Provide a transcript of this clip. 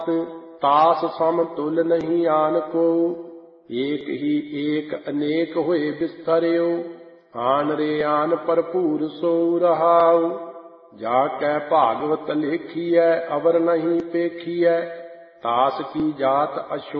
ਤਾਸ ਸਮ ਤੁਲ ਨਹੀਂ ਆਨ ਕੋ। ਏਕ ਹੀ ਏਕ ਅਨੇਕ ਹੋਏ ਵਿਸਥਰਿਓ। ਆਨ ਰੇ ਆਨ ਭਰਪੂਰ ਸੋ ਰਹਾਉ। ਜਾ ਕੈ ਭਾਗਵਤ ਲੇਖੀਐ ਅਵਰ ਨਹੀਂ ਪੇਖੀਐ। ਤਾਸ ਕੀ ਜਾਤ ਅਸ਼ੋ